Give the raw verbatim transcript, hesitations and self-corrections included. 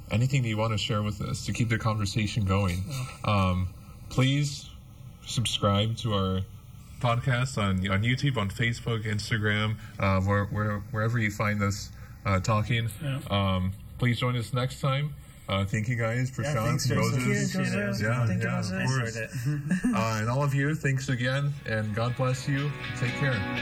anything that you want to share with us to keep the conversation going, um, please subscribe to our podcast on on YouTube, on Facebook, Instagram, uh, where, where, wherever you find us uh, talking. Yeah. Um, please join us next time. Uh, thank you guys, Prashant, Yeah, thanks, Joseph. Moses. Thank you, Joseph. Yeah, Thank you, yeah, Moses. of course. uh, and all of you, thanks again, and God bless you. Take care.